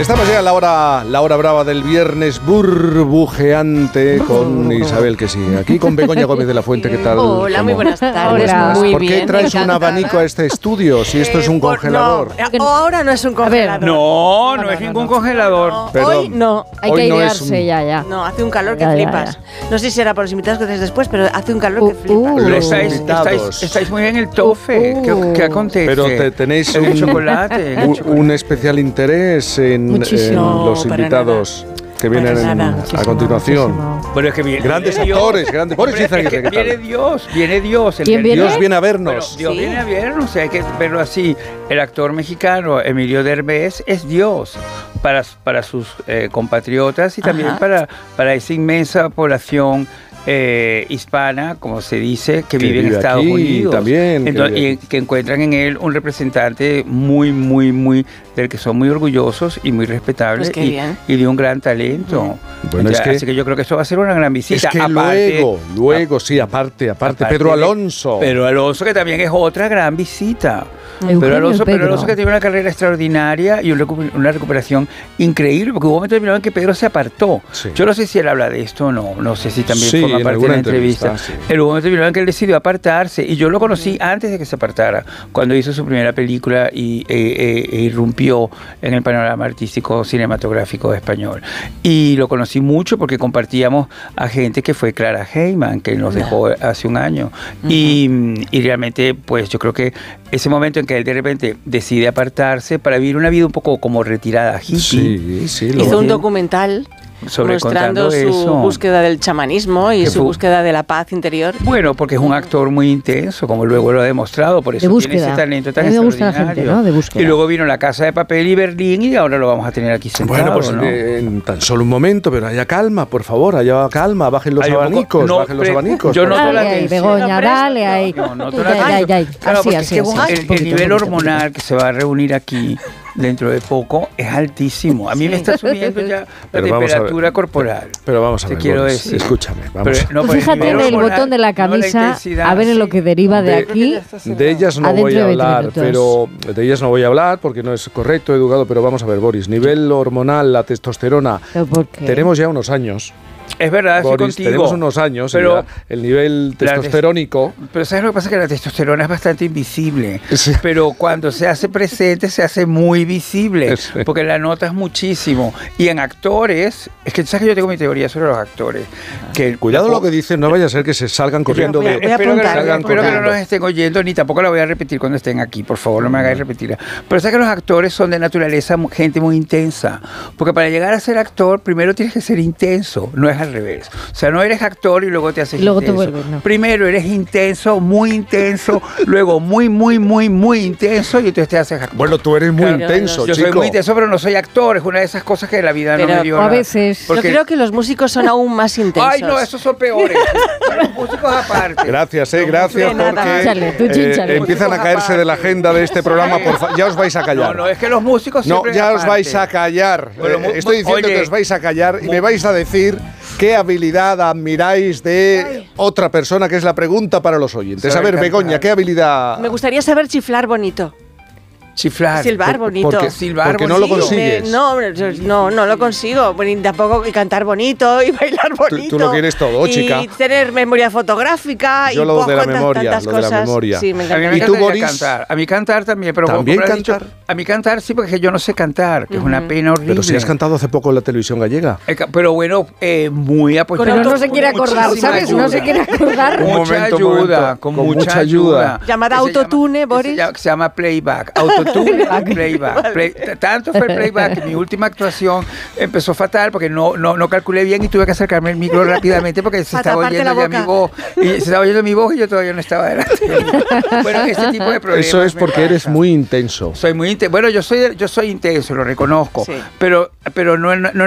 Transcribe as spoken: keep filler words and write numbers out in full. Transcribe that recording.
Estamos ya en la hora, la hora brava del viernes burbujeante con Isabel, que sí. Aquí con Begoña Gómez de la Fuente, ¿qué tal? Hola, ¿Cómo? muy buenas tardes. Hola. Muy ¿Por qué bien, traes un encantada. abanico a este estudio si esto es un Eh, por- congelador? No, ahora no es un congelador. No, no, no es ningún congelador. No, Perdón. hoy no. Hay Hoy que no es airearse un- ya, ya. No, hace un calor que Ya, ya, flipas. No sé si será por los invitados que tenéis después, pero hace un calor Uh, que flipas. uh. Pero Los estáis, invitados. estáis, estáis muy en el tofe. Uh, ¿Qué, uh. qué acontece? Pero te- tenéis En el un- chocolate. en el Un, chocolate. un especial interés en, en Muchísimo. los No, para invitados que vienen Para en- nada. a Muchísimo, continuación. muchísimo. Bueno, es que viene, Grandes viene Dios. actores, grandes. Boris Hombre, es que Izaguirre, ¿qué tal? viene Dios, viene Dios. el ¿Quién del- viene? Dios viene a Bueno, vernos. Dios Sí. viene a vernos, o sea, hay que verlo así. El actor mexicano Emilio Derbez es Dios para, para sus eh, compatriotas y también Ajá. para, para esa inmensa población eh, hispana, como se dice, que, Que vive en vive Estados aquí Unidos. también, que Entonces, vive y que encuentran en él un representante muy, muy, muy, del que son muy orgullosos y muy respetables Pues qué y, bien. y de un gran talento. Bueno, es Ya, que- así que yo creo que esto va a ser una gran visita. Es que Aparte- luego, luego, sí, aparte, aparte, Aparte Pedro de- Alonso. Pedro Alonso, que también es otra gran visita. Eugenio Pedro Alonso, Pedro. Pedro Alonso que tiene una carrera extraordinaria y un recu- una recuperación increíble, porque hubo un momento determinado en que Pedro se apartó. Sí. Yo no sé si él habla de esto o no, no sé si también Sí, forma en parte de alguna la entrevista. entrevista, sí. Pero hubo un momento determinado en que él decidió apartarse y yo lo conocí antes de que se apartara, cuando hizo su primera película y e, e- e irrumpió en el panorama artístico cinematográfico español. Y lo conocí mucho porque compartíamos a gente que fue Clara Heyman, que nos dejó hace un año. y, y realmente, pues yo creo que ese momento en que él de repente decide apartarse para vivir una vida un poco como retirada, hippie, Sí, sí, lo Hizo un Sí. documental sobre mostrando contando su eso. búsqueda del chamanismo y Que su fue- búsqueda de la paz interior. Bueno, porque es un actor muy intenso, como luego lo ha demostrado, por eso De tiene ese búsqueda. talento tan A mí me gusta la extraordinario. gente, ¿no? De búsqueda. Y luego vino La Casa de Papel y Berlín y ahora lo vamos a tener aquí sentado, Bueno, pues ¿no? eh, en tan solo un momento, pero haya calma, por favor, haya calma, bajen los Hay un poco- abanicos, no, bajen los pre- abanicos. yo por noto favor. la Dale ahí, atención. Begoña, No, pero dale eso- ahí. No, no, Tú, no, ya, no, ya, no. ya. Claro, Así, porque así, es que así. el, el Poquito, nivel poquito, hormonal que se va a reunir aquí dentro de poco es altísimo. A mí me está subiendo ya la Pero vamos a ver. temperatura corporal. Pero vamos a Te ver, quiero Boris, decir. escúchame, vamos. Pero, no, Pues por el fíjate nivel en el hormonal, botón de la no, camisa, intensidad, a ver en lo sí. que deriva de De- aquí. De ellas no Adentro voy a de veinte hablar, minutos. pero de ellas no voy a hablar porque no es correcto, educado, pero vamos a ver, Boris, nivel hormonal, la testosterona, ¿Pero por qué? tenemos ya unos años. Es verdad, estoy Boris, contigo. tenemos unos años pero, y ya el nivel la tes- testosterónico. pero ¿sabes lo que pasa? Que la testosterona es bastante invisible. Sí. Pero cuando se hace presente, se hace muy visible. Sí. Porque la notas muchísimo. Y en actores, es que sabes que yo tengo mi teoría sobre los actores. Que Cuidado lo que dicen, no vaya a ser que se salgan corriendo voy a- de. voy a espero que, apuntar, no- salgan espero que no corriendo. nos estén oyendo, ni tampoco la voy a repetir cuando estén aquí, por favor, no me hagáis repetirla. Pero sabes que los actores son de naturaleza mu- gente muy intensa, porque para llegar a ser actor, primero tienes que ser intenso, no es al revés. O sea, no eres actor y luego te haces Y luego te intenso. vuelves, no. Primero eres intenso, muy intenso, luego muy, muy, muy, muy intenso y entonces te haces actor. Bueno, tú eres muy Claro, intenso, yo chico. soy muy intenso, pero no soy actor, es una de esas cosas que la vida no Pero- me dio. O a la- veces. porque- Yo creo que los músicos son aún más intensos. Ay, no, esos son peores. Los músicos aparte. Gracias, eh, Los gracias De nada. porque Chínchale, tú eh, chínchale. empiezan a caerse de la agenda de este programa. Por fa- ya os vais a No, callar. no, es que los músicos No, siempre ya os aparte. vais a callar. Bueno, Eh, mu- estoy diciendo oye, que os vais a callar y mu- me vais a decir qué habilidad admiráis de otra persona, que es la pregunta para los oyentes. A Sabe ver, cantar. Begoña, ¿qué habilidad? Me gustaría saber chiflar bonito. Chiflar. Silbar bonito. Porque, Silbar porque no lo bonito. consigues. Me- no, no, no lo consigo. Bueno, y tampoco y cantar bonito y bailar Tú- bonito. tú lo quieres todo, chica. Y tener memoria fotográfica. Yo y lo de la tantas- memoria, tantas lo de la cosas. memoria. Sí, me A mí encanta. me ¿Y tú, encantaría Boris? cantar. A mí cantar también, pero ¿También como lo has dicho, cantar? a mí cantar sí, porque yo no sé cantar, que es una pena horrible. Pero si has cantado hace poco en la televisión gallega. Eh, ca- Pero bueno, eh, muy apoyado. Pero no se quiere acordar, ¿sabes? No se quiere acordar. Un Mucha momento, un ayuda, momento. con, Con mucha, mucha ayuda. ayuda. Llamada Que se autotune, llama- que Boris. Se llama, se llama playback. Autotune y playback. Play- t- tanto fue el playback que mi última actuación empezó fatal porque no, no, no calculé bien y tuve que acercarme al micro rápidamente porque se A estaba taparte oyendo la ya mi boca. voz. Y se estaba oyendo mi voz y yo todavía no estaba delante. Bueno, ese tipo de problemas. Eso es me porque eres pasa. muy intenso. Soy muy intenso. Bueno, yo soy, yo soy intenso, lo reconozco. Sí. Pero, pero no, no